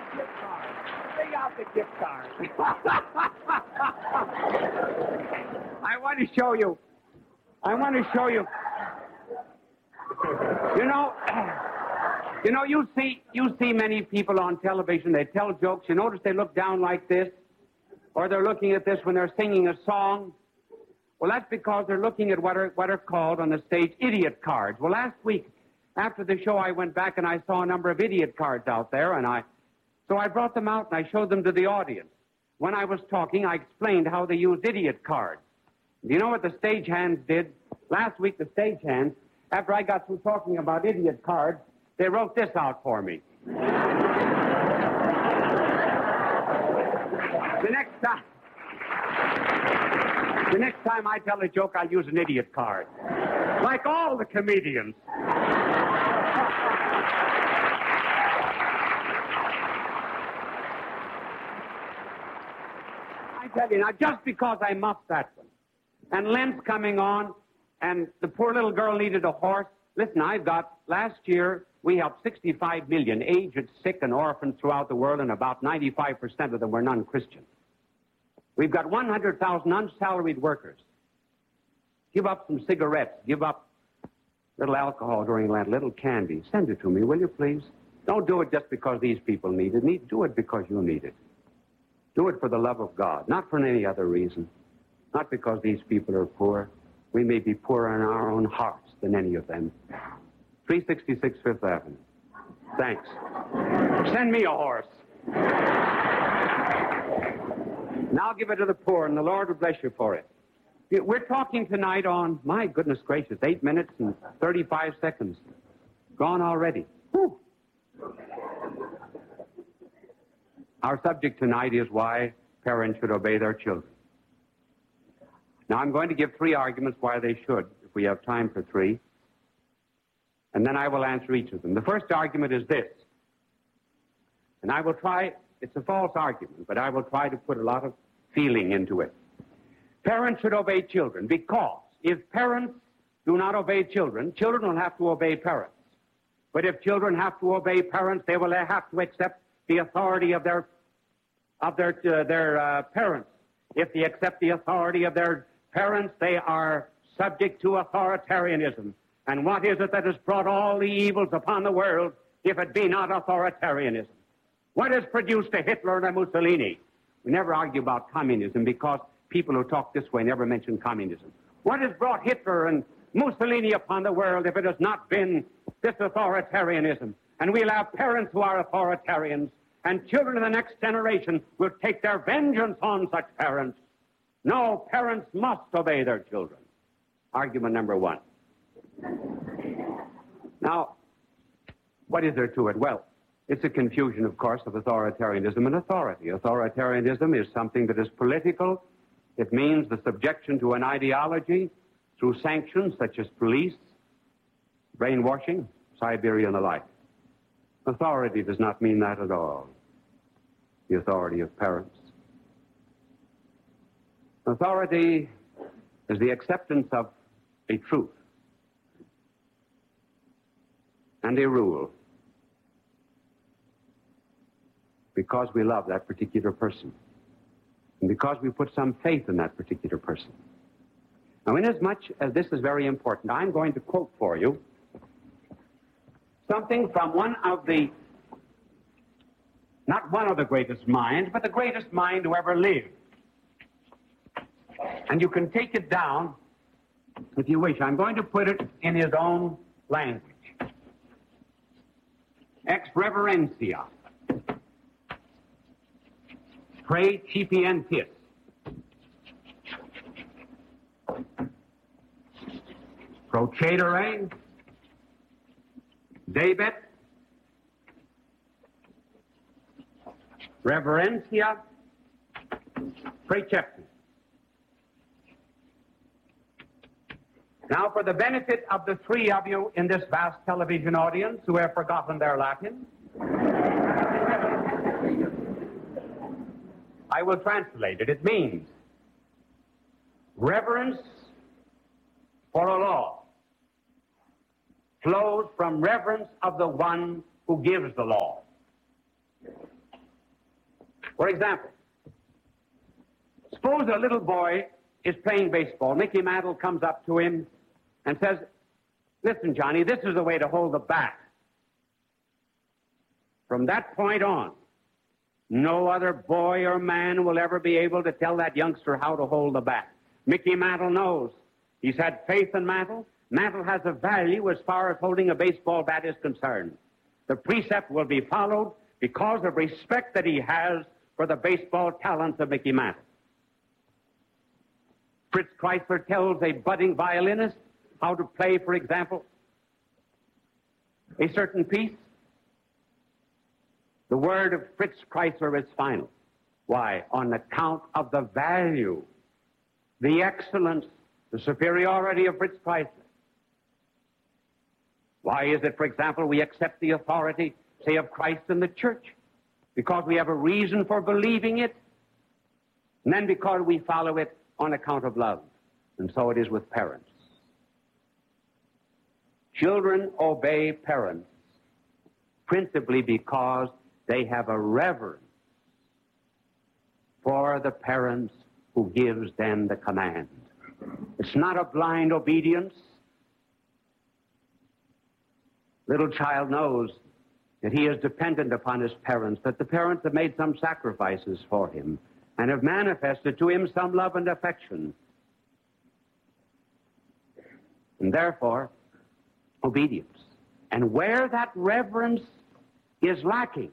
gift card. Bring out the gift card. I want to show you. You see many people on television, they tell jokes. You notice they look down like this, or they're looking at this when they're singing a song. Well, that's because they're looking at what are called on the stage idiot cards. Well, last week, after the show, I went back and I saw a number of idiot cards out there, so I brought them out and I showed them to the audience. When I was talking, I explained how they use idiot cards. Do you know what the stagehands did? Last week, the stagehands, after I got through talking about idiot cards, they wrote this out for me. The next time I tell a joke, I'll use an idiot card. Like all the comedians. I tell you, now, just because I muffed that one, and Lent's coming on, and the poor little girl needed a horse. Listen, last year, we helped 65 million aged, sick, and orphans throughout the world, and about 95% of them were non-Christian. We've got 100,000 unsalaried workers. Give up some cigarettes. Give up little alcohol during Lent, little candy. Send it to me, will you, please? Don't do it just because these people need it. Do it because you need it. Do it for the love of God, not for any other reason. Not because these people are poor. We may be poorer in our own hearts than any of them. 366 Fifth Avenue. Thanks. Send me a horse. Now give it to the poor, and the Lord will bless you for it. We're talking tonight on, my goodness gracious, 8 minutes and 35 seconds. Gone already. Whew. Our subject tonight is why parents should obey their children. Now, I'm going to give 3 arguments why they should, if we have time for 3. And then I will answer each of them. The first argument is this. And I will try, it's a false argument, but I will try to put a lot of feeling into it. Parents should obey children because if parents do not obey children, children will have to obey parents. But if children have to obey parents, they will have to accept the authority of their parents. If they accept the authority of their parents, they are subject to authoritarianism. And what is it that has brought all the evils upon the world if it be not authoritarianism? What has produced a Hitler and a Mussolini? We never argue about communism because people who talk this way never mention communism. What has brought Hitler and Mussolini upon the world if it has not been this authoritarianism? And we'll have parents who are authoritarians, and children of the next generation will take their vengeance on such parents. No, parents must obey their children. Argument number 1. Now, what is there to it? Well, it's a confusion, of course, of authoritarianism and authority. Authoritarianism is something that is political. It means the subjection to an ideology through sanctions such as police, brainwashing, Siberia, and the like. Authority does not mean that at all. The authority of parents. Authority is the acceptance of a truth and a rule because we love that particular person and because we put some faith in that particular person. Now, inasmuch as this is very important, I'm going to quote for you something from not one of the greatest minds, but the greatest mind who ever lived. And you can take it down if you wish. I'm going to put it in his own language. Ex reverentia. Praecipientis. Procedere. Debet. Reverentia. Preceptus. Now, for the benefit of the 3 of you in this vast television audience who have forgotten their Latin, I will translate it. It means reverence for a law flows from reverence of the one who gives the law. For example, suppose a little boy is playing baseball. Mickey Mantle comes up to him and says, "Listen, Johnny, this is the way to hold the bat." From that point on, no other boy or man will ever be able to tell that youngster how to hold the bat. Mickey Mantle knows. He's had faith in Mantle. Mantle has a value as far as holding a baseball bat is concerned. The precept will be followed because of respect that he has for the baseball talents of Mickey Mantle. Fritz Kreisler tells a budding violinist how to play, for example, a certain piece. The word of Fritz Kreisler is final. Why? On account of the value, the excellence, the superiority of Fritz Kreisler. Why is it, for example, we accept the authority, say, of Christ in the church? Because we have a reason for believing it, and then because we follow it on account of love. And so it is with parents. Children obey parents principally because they have a reverence for the parents who gives them the command. It's not a blind obedience. Little child knows that he is dependent upon his parents, that the parents have made some sacrifices for him and have manifested to him some love and affection. And therefore, obedience. And where that reverence is lacking,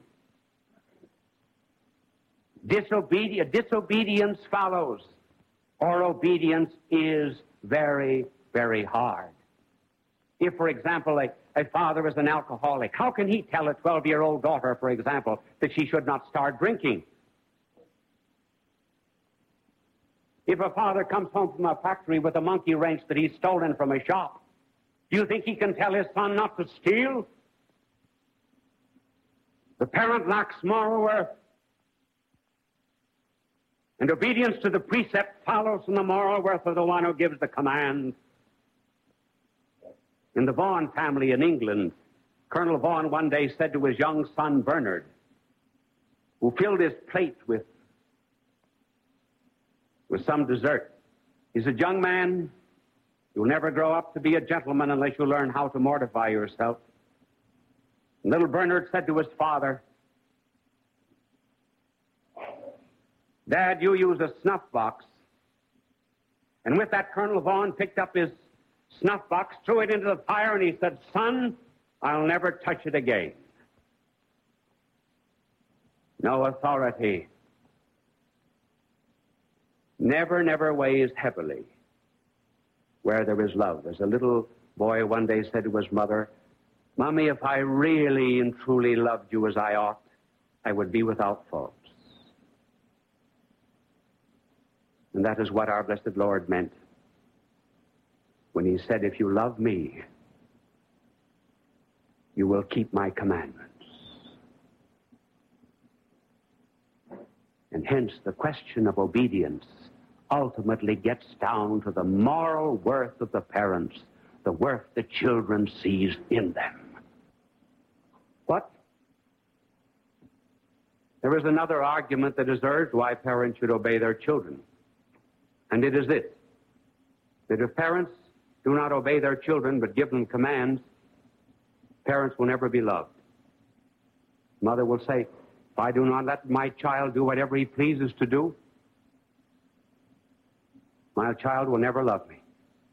disobedience follows, or obedience is very, very hard. If, for example, a father is an alcoholic, how can he tell a 12-year-old daughter, for example, that she should not start drinking? If a father comes home from a factory with a monkey wrench that he's stolen from a shop, do you think he can tell his son not to steal? The parent lacks moral worth. And obedience to the precept follows from the moral worth of the one who gives the command. In the Vaughan family in England, Colonel Vaughan one day said to his young son Bernard, who filled his plate with some dessert, he said, "Young man, you'll never grow up to be a gentleman unless you learn how to mortify yourself." And little Bernard said to his father, "Dad, you use a snuff box." And with that, Colonel Vaughan picked up his snuff box, threw it into the fire, and he said, "Son, I'll never touch it again." No authority never weighs heavily where there is love. As a little boy one day said to his mother, "Mommy, if I really and truly loved you as I ought, I would be without faults." And that is what our blessed Lord meant when he said, "If you love me, you will keep my commandments." And hence the question of obedience ultimately gets down to the moral worth of the parents, the worth the children sees in them. But there is another argument that is urged why parents should obey their children. And it is this, that if parents do not obey their children but give them commands, parents will never be loved. Mother will say, "If I do not let my child do whatever he pleases to do, my child will never love me.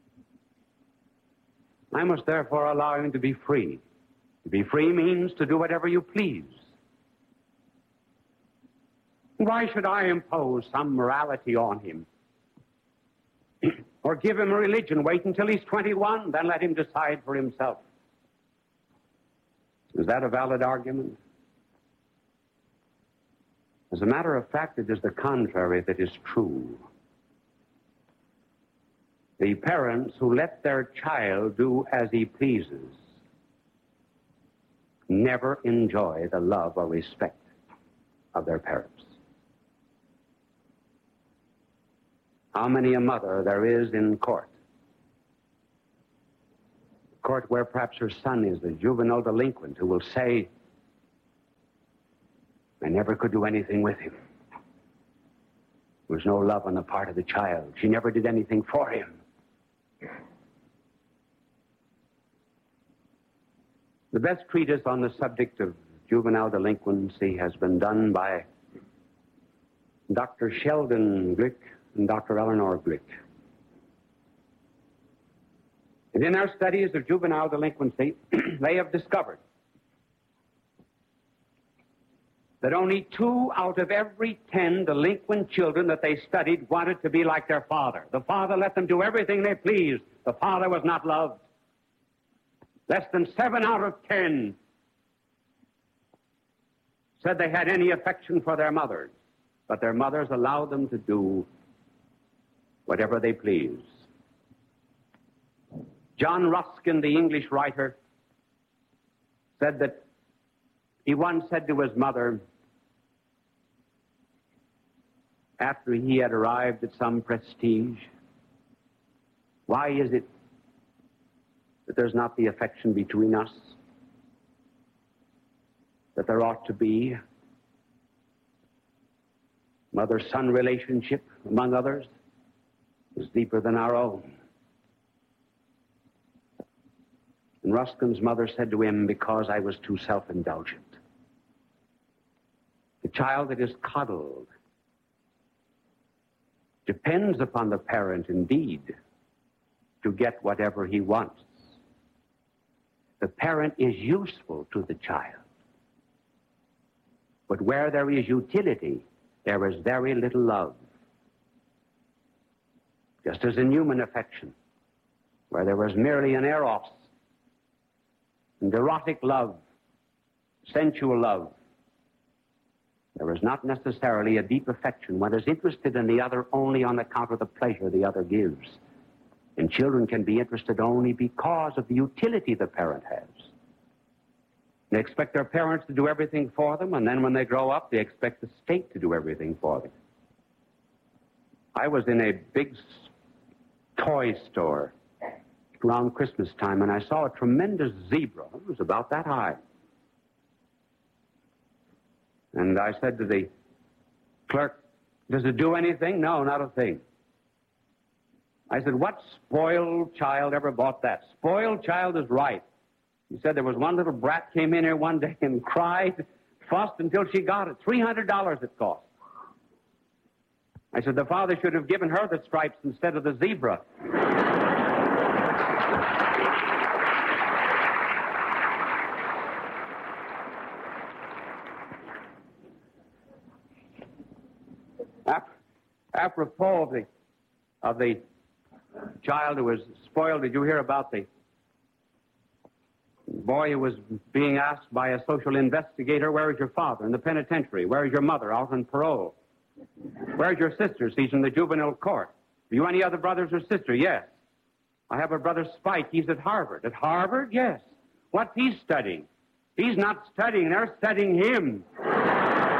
I must therefore allow him to be free." To be free means to do whatever you please. Why should I impose some morality on him? Or give him a religion? Wait until he's 21, then let him decide for himself. Is that a valid argument? As a matter of fact, it is the contrary that is true. The parents who let their child do as he pleases never enjoy the love or respect of their parents. How many a mother there is in court where perhaps her son is the juvenile delinquent, who will say, "I never could do anything with him. There was no love on the part of the child. She never did anything for him. The best treatise on the subject of juvenile delinquency has been done by Dr. Sheldon Glick and Dr. Eleanor Glick. And in their studies of juvenile delinquency, they have discovered that only 2 out of every 10 delinquent children that they studied wanted to be like their father. The father let them do everything they pleased. The father was not loved. Less than 7 out of 10 said they had any affection for their mothers, but their mothers allowed them to do whatever they pleased. John Ruskin, the English writer, said that he once said to his mother, after he had arrived at some prestige, "Why is it that there's not the affection between us that there ought to be? Mother-son relationship, among others, is deeper than our own." And Ruskin's mother said to him, "Because I was too self-indulgent." The child that is coddled depends upon the parent, indeed, to get whatever he wants. The parent is useful to the child. But where there is utility, there is very little love. Just as in human affection, where there is merely an eros, and erotic love, sensual love, there is not necessarily a deep affection. One is interested in the other only on account of the pleasure the other gives. And children can be interested only because of the utility the parent has. They expect their parents to do everything for them, and then when they grow up, they expect the state to do everything for them. I was in a big toy store around Christmas time, and I saw a tremendous zebra. It was about that high. And I said to the clerk, "Does it do anything?" "No, not a thing." I said, "What spoiled child ever bought that?" "Spoiled child is right." He said there was one little brat came in here one day and cried, fussed until she got it. $300 it cost. I said, the father should have given her the stripes instead of the zebra. Apropos of the child who was spoiled, did you hear about the boy who was being asked by a social investigator, "Where is your father?" In the penitentiary. "Where is your mother?" Out on parole. "Where's your sister?" "She's in the juvenile court." "Have you any other brothers or sister?" "Yes. I have a brother Spike. He's at Harvard." "At Harvard?" "Yes." "What's he studying?" "He's not studying. They're studying him."